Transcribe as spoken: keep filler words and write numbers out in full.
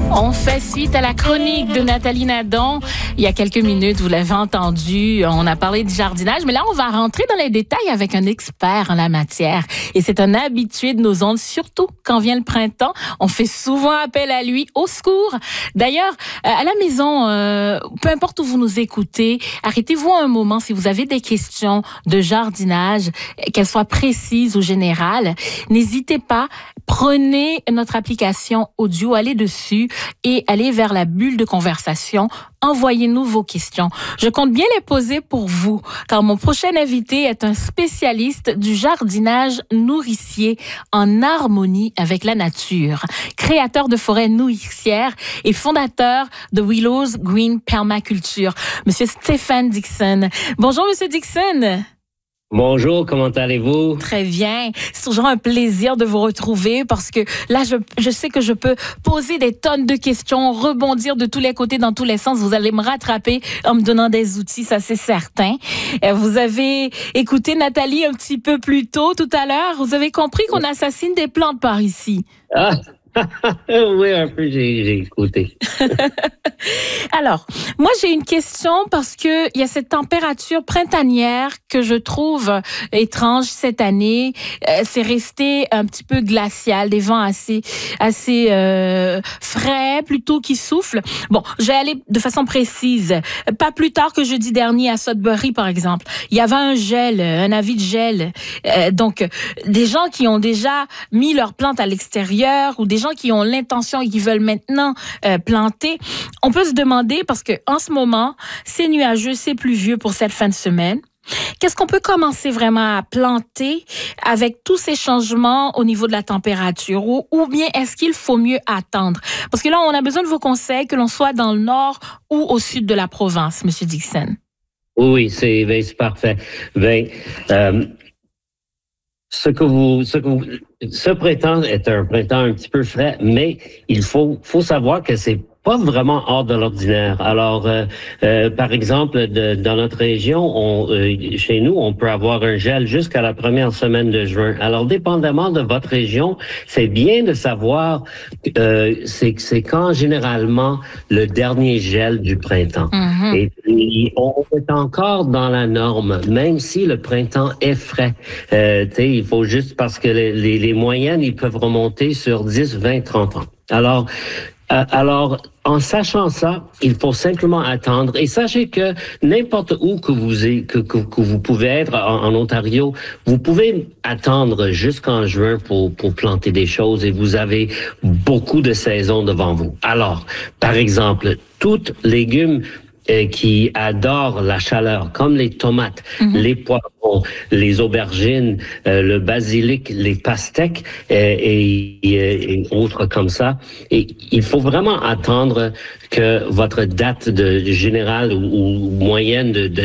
On fait suite à la chronique de Nathalie Nadon. Il y a quelques minutes, vous l'avez entendu, on a parlé du jardinage, mais là, on va rentrer dans les détails avec un expert en la matière. Et c'est un habitué de nos ondes, surtout quand vient le printemps. On fait souvent appel à lui, au secours. D'ailleurs, à la maison, euh, peu importe où vous nous écoutez, arrêtez-vous un moment si vous avez des questions de jardinage, qu'elles soient précises ou générales. N'hésitez pas, prenez notre application audio, allez dessus et allez vers la bulle de conversation. Envoyez-nous vos questions. Je compte bien les poser pour vous, car mon prochain invité est un spécialiste du jardinage nourricier en harmonie avec la nature, créateur de forêts nourricières et fondateur de Willows Green Permaculture, Monsieur Stéphane Dixon. Bonjour, Monsieur Dixon. Bonjour, comment allez-vous? Très bien. C'est toujours un plaisir de vous retrouver parce que là, je, je sais que je peux poser des tonnes de questions, rebondir de tous les côtés, dans tous les sens. Vous allez me rattraper en me donnant des outils, ça c'est certain. Vous avez écouté Nathalie un petit peu plus tôt tout à l'heure. Vous avez compris qu'on assassine des plantes par ici. Ah! Oui, un peu, j'ai, j'ai écouté. Alors, moi, j'ai une question parce que il y a cette température printanière que je trouve étrange cette année. Euh, c'est resté un petit peu glacial, des vents assez, assez euh, frais, plutôt qui soufflent. Bon, je vais aller de façon précise. Pas plus tard que jeudi dernier à Sudbury, par exemple, il y avait un gel, un avis de gel. Euh, donc, des gens qui ont déjà mis leurs plantes à l'extérieur ou des gens qui ont l'intention et qui veulent maintenant euh, planter, on peut se demander, parce que en ce moment, c'est nuageux, c'est pluvieux pour cette fin de semaine. Qu'est-ce qu'on peut commencer vraiment à planter avec tous ces changements au niveau de la température? Ou, ou bien est-ce qu'il faut mieux attendre? Parce que là, on a besoin de vos conseils, que l'on soit dans le nord ou au sud de la province, Monsieur Dixon. Oui, c'est, ben, c'est parfait. Ben, euh, ce que vous, ce que vous, ce printemps est un printemps un petit peu frais, mais il faut, faut savoir que c'est pas vraiment hors de l'ordinaire. Alors, euh, euh, par exemple, de, dans notre région, on, euh, chez nous, on peut avoir un gel jusqu'à la première semaine de juin. Alors, dépendamment de votre région, c'est bien de savoir euh, c'est, c'est quand généralement le dernier gel du printemps. Mm-hmm. Et puis, on est encore dans la norme, même si le printemps est frais. Euh, tu sais, il faut juste parce que les, les, les moyennes, ils peuvent remonter sur dix, vingt, trente ans. Alors, Alors, en sachant ça, il faut simplement attendre. Et sachez que n'importe où que vous, que, que, que vous pouvez être en, en Ontario, vous pouvez attendre jusqu'en juin pour, pour planter des choses et vous avez beaucoup de saisons devant vous. Alors, par exemple, toutes légumes euh, qui adorent la chaleur, comme les tomates, mm-hmm. les poivrons, les aubergines, euh, le basilic, les pastèques euh, et, et, et autres comme ça. Et il faut vraiment attendre que votre date de générale ou, ou moyenne de, de